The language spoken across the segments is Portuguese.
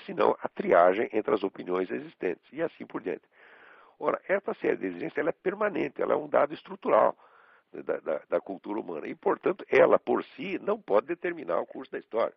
senão a triagem entre as opiniões existentes, e assim por diante. Ora, essa série de exigências ela é permanente, ela é um dado estrutural da cultura humana, e, portanto, ela por si não pode determinar o curso da história.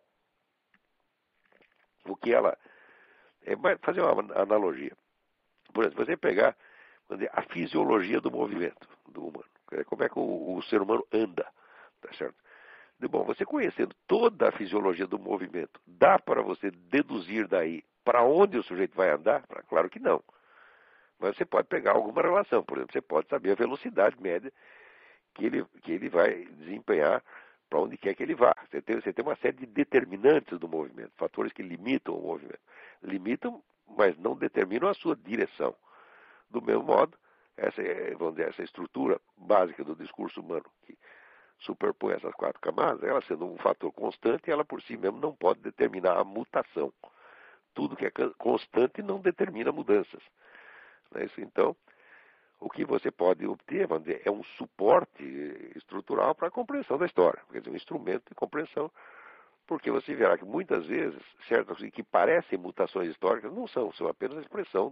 O que ela... fazer uma analogia. Por exemplo, você pegar a fisiologia do movimento do humano, como é que o ser humano anda, tá certo? Bom, você conhecendo toda a fisiologia do movimento, dá para você deduzir daí para onde o sujeito vai andar? Claro que não. Mas você pode pegar alguma relação. Por exemplo, você pode saber a velocidade média que ele vai desempenhar para onde quer que ele vá. Você tem uma série de determinantes do movimento, fatores que limitam o movimento. Limitam, mas não determinam a sua direção. Do mesmo modo, vamos dizer, essa estrutura básica do discurso humano, que superpõe essas quatro camadas, ela sendo um fator constante, ela por si mesma não pode determinar a mutação. Tudo que é constante não determina mudanças. Então, o que você pode obter, vamos dizer, é um suporte estrutural para a compreensão da história, quer dizer, um instrumento de compreensão, porque você verá que muitas vezes certas coisas que parecem mutações históricas não são apenas a expressão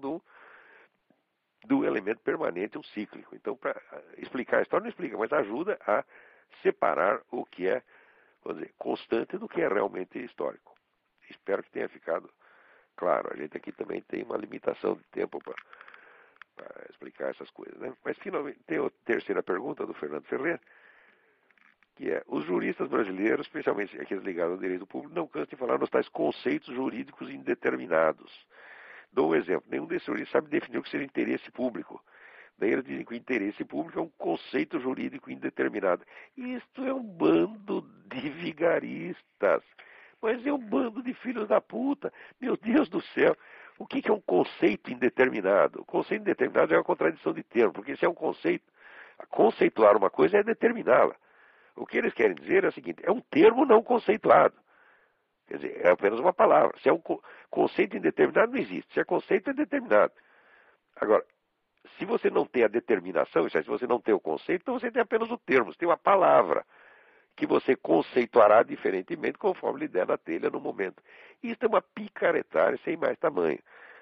do elemento permanente, um cíclico. Então, para explicar a história, não explica, mas ajuda a separar o que é, vamos dizer, constante do que é realmente histórico. Espero que tenha ficado claro. A gente aqui também tem uma limitação de tempo para explicar essas coisas, né? Mas, finalmente, tem a terceira pergunta do Fernando Ferreira, que é: os juristas brasileiros, especialmente aqueles ligados ao direito público, não cansam de falar nos tais conceitos jurídicos indeterminados. Dou um exemplo: nenhum desses juristas sabe definir o que seria interesse público. Daí eles dizem que o interesse público é um conceito jurídico indeterminado. Isto é um bando de vigaristas. Mas é um bando de filhos da puta. Meu Deus do céu. O que é um conceito indeterminado? O conceito indeterminado é uma contradição de termo, porque se é um conceito, conceituar uma coisa é determiná-la. O que eles querem dizer é o seguinte: é um termo não conceituado. Quer dizer, é apenas uma palavra. Se é um conceito indeterminado, não existe. Se é conceito, é determinado. Agora, se você não tem a determinação, se você não tem o conceito, então você tem apenas o termo, você tem uma palavra que você conceituará diferentemente conforme lhe der na telha no momento. Isso é uma picaretagem sem mais tamanho.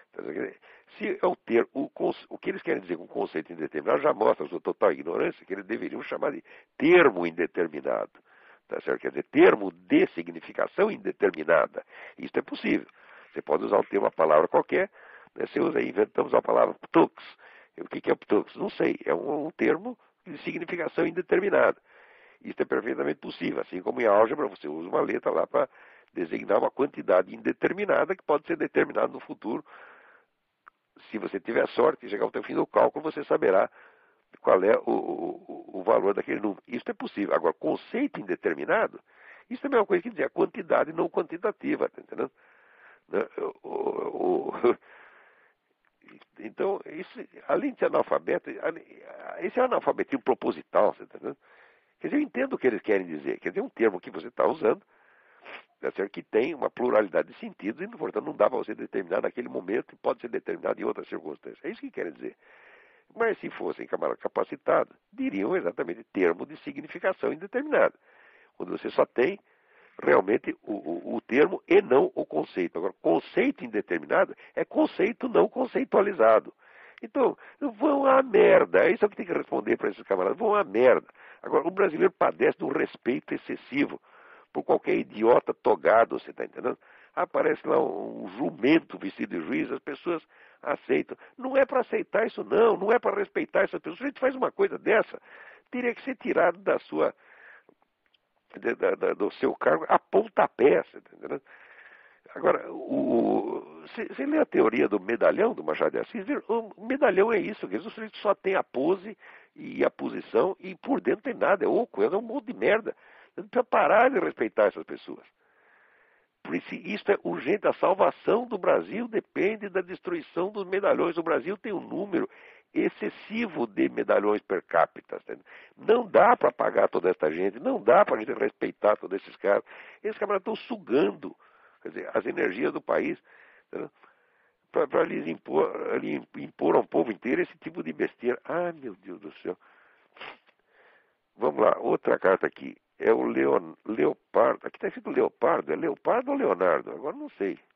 Se é o que eles querem dizer com conceito indeterminado já mostra a sua total ignorância, que eles deveriam chamar de termo indeterminado. Tá certo? Quer dizer, termo de significação indeterminada. Isso é possível. Você pode usar uma palavra qualquer, né? Você usa aí, inventamos a palavra ptux. O que é ptux? Não sei. É um termo de significação indeterminada. Isso é perfeitamente possível. Assim como em álgebra, você usa uma letra lá para designar uma quantidade indeterminada que pode ser determinada no futuro. Se você tiver sorte e chegar ao fim do cálculo, você saberá qual é o valor daquele número. Isso é possível. Agora, conceito indeterminado, isso também é uma coisa que dizer a quantidade não quantitativa, tá entendendo? Então, isso, além de ser analfabeto, esse é um analfabetismo proposital, tá entendendo? Quer dizer, eu entendo o que eles querem dizer. Quer dizer, um termo que você está usando, tá certo, que tem uma pluralidade de sentidos, e, portanto, não dá para você determinar naquele momento, e pode ser determinado em outras circunstâncias. É isso que querem dizer. Mas se fossem camaradas capacitados, diriam exatamente termo de significação indeterminada, onde você só tem realmente o termo e não o conceito. Agora, conceito indeterminado é conceito não conceitualizado. Então, vão à merda. É isso que tem que responder para esses camaradas. Vão à merda. Agora, o brasileiro padece de um respeito excessivo por qualquer idiota togado, você está entendendo? Aparece lá um jumento vestido de juiz, as pessoas aceitam. Não é para aceitar isso, não. Não é para respeitar essas pessoas. Se a gente faz uma coisa dessa, teria que ser tirado do seu cargo a pontapé, você está entendendo? Agora, você lê a teoria do medalhão do Machado de Assis, o medalhão é isso, quer dizer, o sujeito só tem a pose e a posição e por dentro tem nada, é oco, é um monte de merda. Você precisa parar de respeitar essas pessoas. Por isso é urgente, a salvação do Brasil depende da destruição dos medalhões. O Brasil tem um número excessivo de medalhões per capita. Não dá para pagar toda essa gente, não dá para a gente respeitar todos esses caras. Esses caras estão sugando, quer dizer, as energias do país, para lhes impor ao povo inteiro esse tipo de besteira. Ah, meu Deus do céu. Vamos lá, outra carta aqui. É o Leopardo. Aqui está escrito Leopardo. É Leopardo ou Leonardo? Agora não sei.